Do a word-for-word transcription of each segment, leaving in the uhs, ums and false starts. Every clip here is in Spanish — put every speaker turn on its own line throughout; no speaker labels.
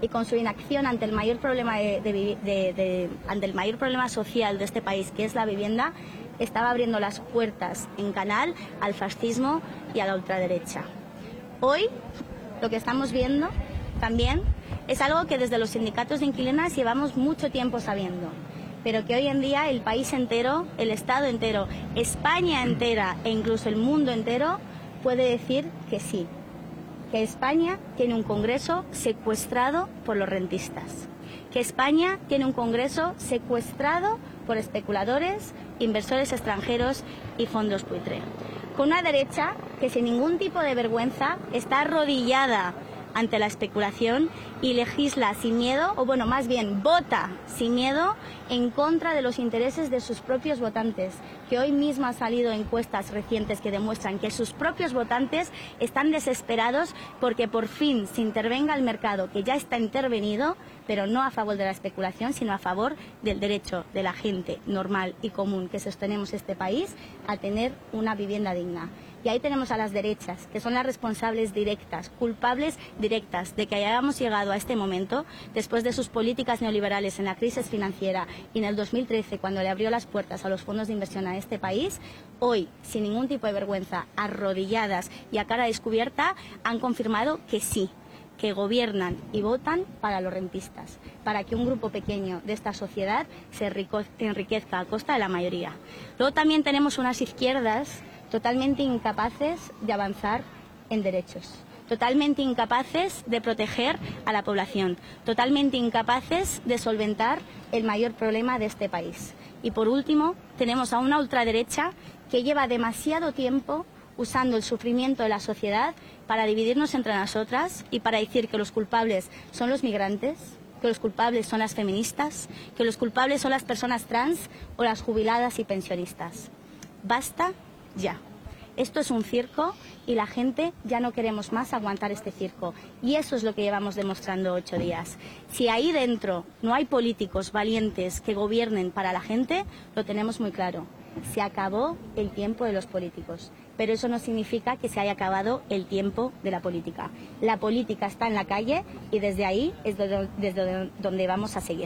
y con su inacción ante el mayor problema de, de, de, de, ante el mayor problema social de este país, que es la vivienda, estaba abriendo las puertas en canal al fascismo y a la ultraderecha. Hoy lo que estamos viendo también es algo que desde los sindicatos de inquilinas llevamos mucho tiempo sabiendo, pero que hoy en día el país entero, el Estado entero, España entera e incluso el mundo entero puede decir que sí, que España tiene un Congreso secuestrado por los rentistas, que España tiene un Congreso secuestrado por especuladores, inversores extranjeros y fondos buitre, con una derecha que sin ningún tipo de vergüenza está arrodillada ante la especulación y legisla sin miedo, o bueno, más bien vota sin miedo en contra de los intereses de sus propios votantes, que hoy mismo han salido encuestas recientes que demuestran que sus propios votantes están desesperados porque por fin se intervenga el mercado, que ya está intervenido, pero no a favor de la especulación, sino a favor del derecho de la gente normal y común que sostenemos este país a tener una vivienda digna. Y ahí tenemos a las derechas, que son las responsables directas, culpables directas de que hayamos llegado a este momento, después de sus políticas neoliberales en la crisis financiera y en el dos mil trece, cuando le abrió las puertas a los fondos de inversión a este país. Hoy, sin ningún tipo de vergüenza, arrodilladas y a cara descubierta, han confirmado que sí, que gobiernan y votan para los rentistas, para que un grupo pequeño de esta sociedad se enriquezca a costa de la mayoría. Luego también tenemos unas izquierdas totalmente incapaces de avanzar en derechos, totalmente incapaces de proteger a la población, totalmente incapaces de solventar el mayor problema de este país. Y por último, tenemos a una ultraderecha que lleva demasiado tiempo usando el sufrimiento de la sociedad para dividirnos entre nosotras y para decir que los culpables son los migrantes, que los culpables son las feministas, que los culpables son las personas trans o las jubiladas y pensionistas. Basta ya. Esto es un circo y la gente ya no queremos más aguantar este circo. Y eso es lo que llevamos demostrando ocho días. Si ahí dentro no hay políticos valientes que gobiernen para la gente, lo tenemos muy claro. Se acabó el tiempo de los políticos. Pero eso no significa que se haya acabado el tiempo de la política. La política está en la calle y desde ahí es desde donde vamos a seguir.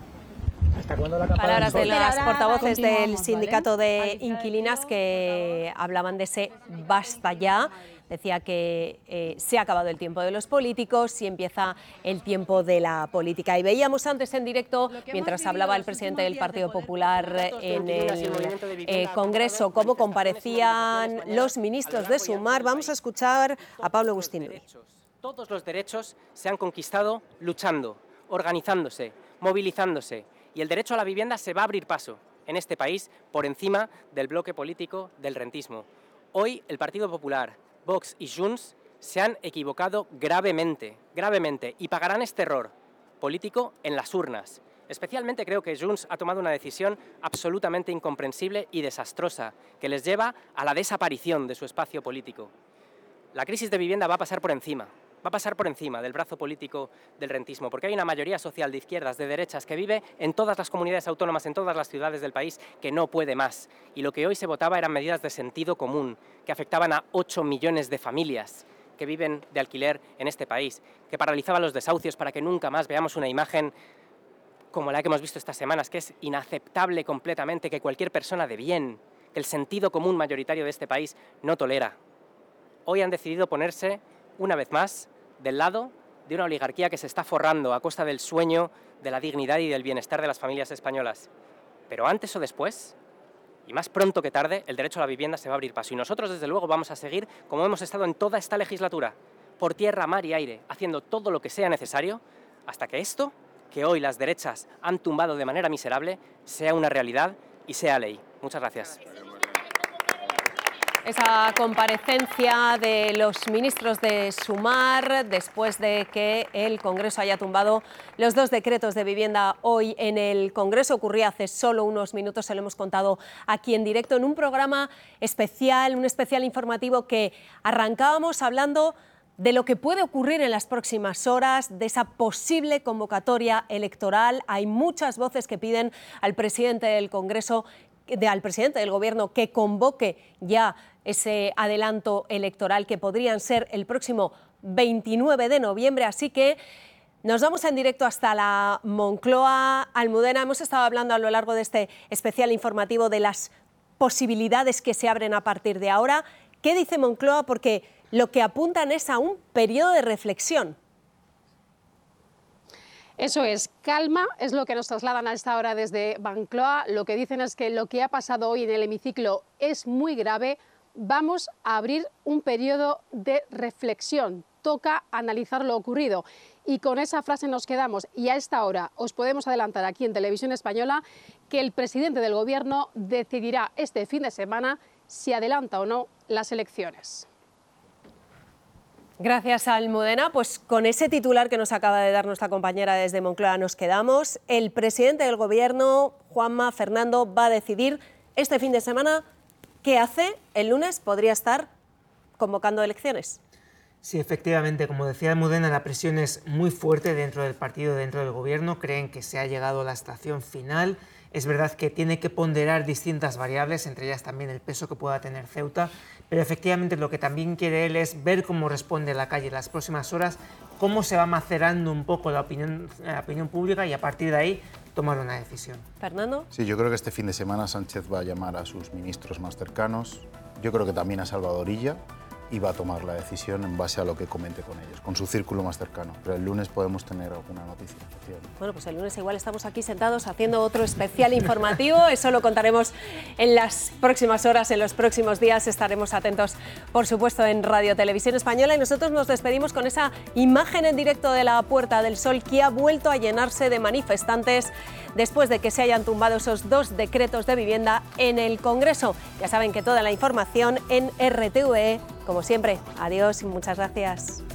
Palabras de las portavoces del sindicato de inquilinas que hablaban de ese basta ya. Decía que eh, se ha acabado el tiempo de los políticos y empieza el tiempo de la política. Y veíamos antes en directo, mientras hablaba el presidente del Partido Popular en el eh, Congreso, cómo comparecían los ministros de Sumar. Vamos a escuchar a Pablo Agustín Luis.
Todos los derechos se han conquistado luchando, organizándose, movilizándose. Y el derecho a la vivienda se va a abrir paso en este país por encima del bloque político del rentismo. Hoy el Partido Popular, Vox y Junts se han equivocado gravemente, gravemente, y pagarán este error político en las urnas. Especialmente creo que Junts ha tomado una decisión absolutamente incomprensible y desastrosa, que les lleva a la desaparición de su espacio político. La crisis de vivienda va a pasar por encima. Va a pasar por encima del brazo político del rentismo, porque hay una mayoría social de izquierdas, de derechas, que vive en todas las comunidades autónomas, en todas las ciudades del país, que no puede más. Y lo que hoy se votaba eran medidas de sentido común, que afectaban a ocho millones de familias que viven de alquiler en este país, que paralizaban los desahucios para que nunca más veamos una imagen como la que hemos visto estas semanas, que es inaceptable completamente, que cualquier persona de bien, que el sentido común mayoritario de este país no tolera. Hoy han decidido ponerse una vez más, del lado de una oligarquía que se está forrando a costa del sueño, de la dignidad y del bienestar de las familias españolas. Pero antes o después, y más pronto que tarde, el derecho a la vivienda se va a abrir paso. Y nosotros, desde luego, vamos a seguir, como hemos estado en toda esta legislatura, por tierra, mar y aire, haciendo todo lo que sea necesario, hasta que esto, que hoy las derechas han tumbado de manera miserable, sea una realidad y sea ley. Muchas gracias.
Esa comparecencia de los ministros de Sumar después de que el Congreso haya tumbado los dos decretos de vivienda hoy en el Congreso ocurría hace solo unos minutos, se lo hemos contado aquí en directo en un programa especial, un especial informativo que arrancábamos hablando de lo que puede ocurrir en las próximas horas, de esa posible convocatoria electoral. Hay muchas voces que piden al presidente del Congreso De, al presidente del Gobierno que convoque ya ese adelanto electoral que podrían ser el próximo veintinueve de noviembre. Así que Nos vamos en directo hasta la Moncloa. Almudena, hemos estado hablando a lo largo de este especial informativo de las posibilidades que se abren a partir de ahora. ¿Qué dice Moncloa? Porque lo que apuntan es a un periodo de reflexión.
Eso es, calma, es lo que nos trasladan a esta hora desde Moncloa. Lo que dicen es que lo que ha pasado hoy en el hemiciclo es muy grave. Vamos a abrir un periodo de reflexión. Toca analizar lo ocurrido. Y con esa frase nos quedamos. Y a esta hora os podemos adelantar aquí en Televisión Española que el presidente del Gobierno decidirá este fin de semana si adelanta o no las elecciones.
Gracias, Almudena. Pues con ese titular que nos acaba de dar nuestra compañera desde Moncloa nos quedamos. El presidente del Gobierno, Juanma Fernando, va a decidir este fin de semana qué hace. El lunes podría estar convocando elecciones.
Sí, efectivamente, como decía Almudena, la presión es muy fuerte dentro del partido, dentro del Gobierno. Creen que se ha llegado a la estación final. Es verdad que tiene que ponderar distintas variables, entre ellas también el peso que pueda tener Ceuta, pero efectivamente lo que también quiere él es ver cómo responde la calle en las próximas horas, cómo se va macerando un poco la opinión, la opinión pública y a partir de ahí tomar una decisión.
¿Fernando?
Sí, yo creo que este fin de semana Sánchez va a llamar a sus ministros más cercanos, yo creo que también a Salvador Illa, y va a tomar la decisión en base a lo que comente con ellos, con su círculo más cercano. Pero el lunes podemos tener alguna noticia.
Bueno, pues el lunes igual estamos aquí sentados haciendo otro especial informativo. Eso lo contaremos en las próximas horas, en los próximos días. Estaremos atentos, por supuesto, en Radio Televisión Española. Y nosotros nos despedimos con esa imagen en directo de la Puerta del Sol que ha vuelto a llenarse de manifestantes después de que se hayan tumbado esos dos decretos de vivienda en el Congreso. Ya saben que toda la información en R T V E. Como siempre, adiós y muchas gracias.